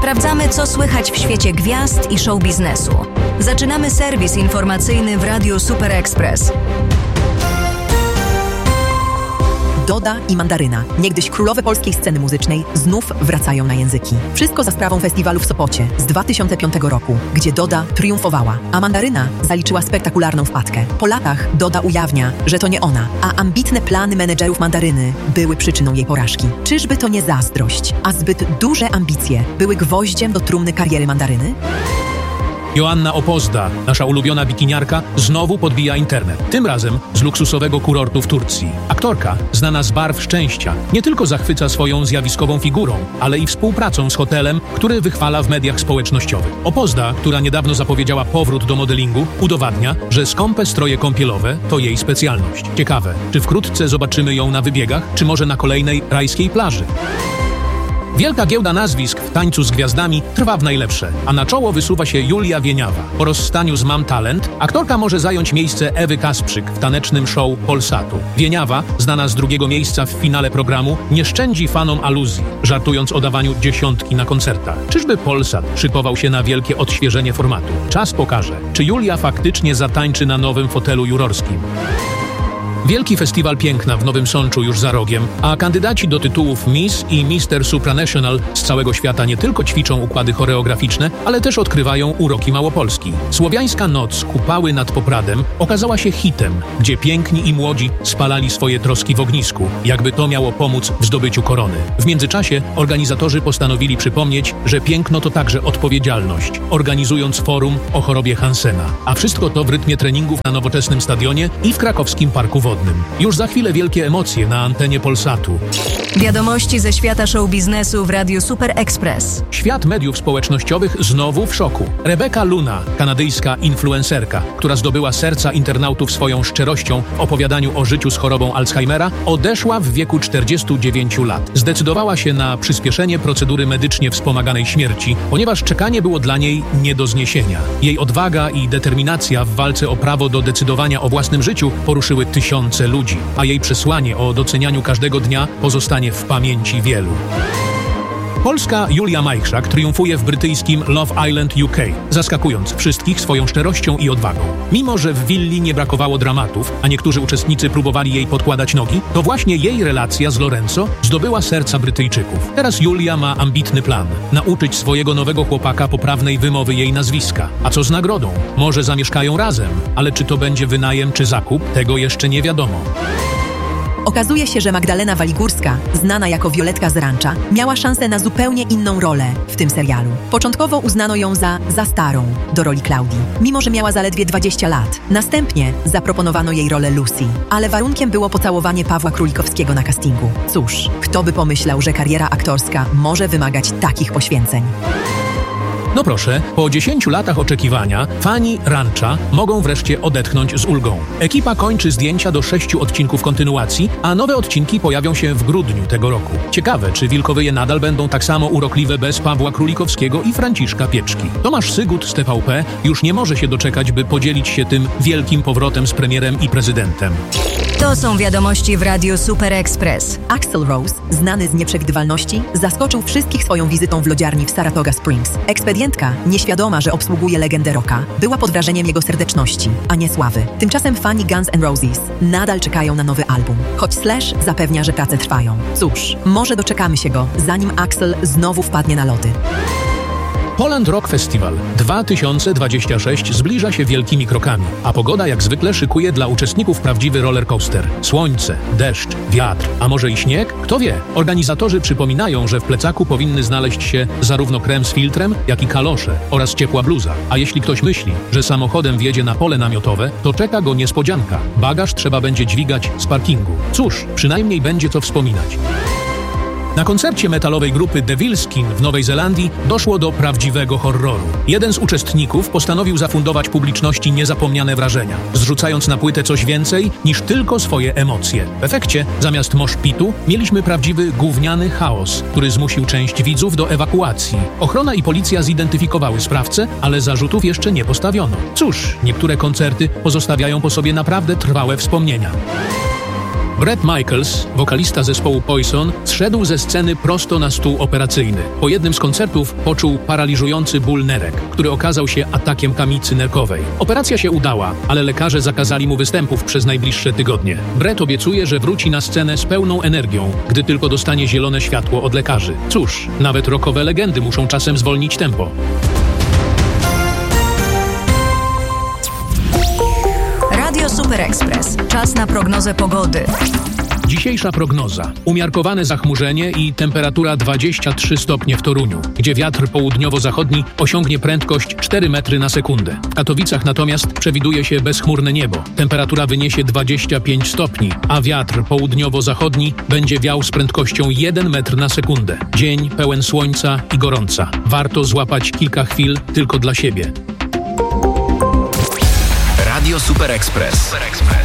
Sprawdzamy, co słychać w świecie gwiazd i show biznesu. Zaczynamy serwis informacyjny w Radiu Super Express. Doda i Mandaryna, niegdyś królowe polskiej sceny muzycznej, znów wracają na języki. Wszystko za sprawą festiwalu w Sopocie z 2005 roku, gdzie Doda triumfowała, a Mandaryna zaliczyła spektakularną wpadkę. Po latach Doda ujawnia, że to nie ona, a ambitne plany menedżerów Mandaryny były przyczyną jej porażki. Czyżby to nie zazdrość, a zbyt duże ambicje były gwoździem do trumny kariery Mandaryny? Joanna Opozda, nasza ulubiona bikiniarka, znowu podbija internet. Tym razem z luksusowego kurortu w Turcji. Aktorka, znana z barw szczęścia, nie tylko zachwyca swoją zjawiskową figurą, ale i współpracą z hotelem, który wychwala w mediach społecznościowych. Opozda, która niedawno zapowiedziała powrót do modelingu, udowadnia, że skąpe stroje kąpielowe to jej specjalność. Ciekawe, czy wkrótce zobaczymy ją na wybiegach, czy może na kolejnej rajskiej plaży? Wielka giełda nazwisk w tańcu z gwiazdami trwa w najlepsze, a na czoło wysuwa się Julia Wieniawa. Po rozstaniu z Mam Talent aktorka może zająć miejsce Ewy Kasprzyk w tanecznym show Polsatu. Wieniawa, znana z drugiego miejsca w finale programu, nie szczędzi fanom aluzji, żartując o dawaniu 10 na koncertach. Czyżby Polsat szykował się na wielkie odświeżenie formatu? Czas pokaże, czy Julia faktycznie zatańczy na nowym fotelu jurorskim. Wielki festiwal piękna w Nowym Sączu już za rogiem, a kandydaci do tytułów Miss i Mister Supranational z całego świata nie tylko ćwiczą układy choreograficzne, ale też odkrywają uroki Małopolski. Słowiańska noc Kupały nad Popradem okazała się hitem, gdzie piękni i młodzi spalali swoje troski w ognisku, jakby to miało pomóc w zdobyciu korony. W międzyczasie organizatorzy postanowili przypomnieć, że piękno to także odpowiedzialność, organizując forum o chorobie Hansena. A wszystko to w rytmie treningów na nowoczesnym stadionie i w krakowskim parku wodnym. Już za chwilę wielkie emocje na antenie Polsatu. Wiadomości ze świata show biznesu w Radiu Super Express. Świat mediów społecznościowych znowu w szoku. Rebecca Luna, kanadyjska influencerka, która zdobyła serca internautów swoją szczerością w opowiadaniu o życiu z chorobą Alzheimera, odeszła w wieku 49 lat. Zdecydowała się na przyspieszenie procedury medycznie wspomaganej śmierci, ponieważ czekanie było dla niej nie do zniesienia. Jej odwaga i determinacja w walce o prawo do decydowania o własnym życiu poruszyły tysiące ludzi, a jej przesłanie o docenianiu każdego dnia pozostanie w pamięci wielu. Polska Julia Majchrzak triumfuje w brytyjskim Love Island UK, zaskakując wszystkich swoją szczerością i odwagą. Mimo że w willi nie brakowało dramatów, a niektórzy uczestnicy próbowali jej podkładać nogi, to właśnie jej relacja z Lorenzo zdobyła serca Brytyjczyków. Teraz Julia ma ambitny plan – nauczyć swojego nowego chłopaka poprawnej wymowy jej nazwiska. A co z nagrodą? Może zamieszkają razem, ale czy to będzie wynajem czy zakup, tego jeszcze nie wiadomo. Okazuje się, że Magdalena Waligórska, znana jako Violetka z Rancza, miała szansę na zupełnie inną rolę w tym serialu. Początkowo uznano ją za starą do roli Klaudii, mimo że miała zaledwie 20 lat. Następnie zaproponowano jej rolę Lucy, ale warunkiem było pocałowanie Pawła Królikowskiego na castingu. Cóż, kto by pomyślał, że kariera aktorska może wymagać takich poświęceń. No proszę, po 10 latach oczekiwania fani Rancza mogą wreszcie odetchnąć z ulgą. Ekipa kończy zdjęcia do 6 odcinków kontynuacji, a nowe odcinki pojawią się w grudniu tego roku. Ciekawe, czy Wilkowyje nadal będą tak samo urokliwe bez Pawła Królikowskiego i Franciszka Pieczki. Tomasz Sygut z TVP już nie może się doczekać, by podzielić się tym wielkim powrotem z premierem i prezydentem. To są wiadomości w Radiu Super Express. Axl Rose, znany z nieprzewidywalności, zaskoczył wszystkich swoją wizytą w lodziarni w Saratoga Springs. Ekspedientka, nieświadoma, że obsługuje legendę rocka, była pod wrażeniem jego serdeczności, a nie sławy. Tymczasem fani Guns N' Roses nadal czekają na nowy album, choć Slash zapewnia, że prace trwają. Cóż, może doczekamy się go, zanim Axl znowu wpadnie na lody. Poland Rock Festival 2026 zbliża się wielkimi krokami, a pogoda jak zwykle szykuje dla uczestników prawdziwy rollercoaster. Słońce, deszcz, wiatr, a może i śnieg? Kto wie? Organizatorzy przypominają, że w plecaku powinny znaleźć się zarówno krem z filtrem, jak i kalosze oraz ciepła bluza. A jeśli ktoś myśli, że samochodem wjedzie na pole namiotowe, to czeka go niespodzianka. Bagaż trzeba będzie dźwigać z parkingu. Cóż, przynajmniej będzie co wspominać. Na koncercie metalowej grupy Devilskin w Nowej Zelandii doszło do prawdziwego horroru. Jeden z uczestników postanowił zafundować publiczności niezapomniane wrażenia, zrzucając na płytę coś więcej niż tylko swoje emocje. W efekcie, zamiast moshpitu, mieliśmy prawdziwy gówniany chaos, który zmusił część widzów do ewakuacji. Ochrona i policja zidentyfikowały sprawcę, ale zarzutów jeszcze nie postawiono. Cóż, niektóre koncerty pozostawiają po sobie naprawdę trwałe wspomnienia. Bret Michaels, wokalista zespołu Poison, zszedł ze sceny prosto na stół operacyjny. Po jednym z koncertów poczuł paraliżujący ból nerek, który okazał się atakiem kamicy nerkowej. Operacja się udała, ale lekarze zakazali mu występów przez najbliższe tygodnie. Bret obiecuje, że wróci na scenę z pełną energią, gdy tylko dostanie zielone światło od lekarzy. Cóż, nawet rockowe legendy muszą czasem zwolnić tempo. Radio Super Express. Czas na prognozę pogody. Dzisiejsza prognoza. Umiarkowane zachmurzenie i temperatura 23 stopnie w Toruniu, gdzie wiatr południowo-zachodni osiągnie prędkość 4 metry na sekundę. W Katowicach natomiast przewiduje się bezchmurne niebo. Temperatura wyniesie 25 stopni, a wiatr południowo-zachodni będzie wiał z prędkością 1 metr na sekundę. Dzień pełen słońca i gorąca. Warto złapać kilka chwil tylko dla siebie. Radio Super Express.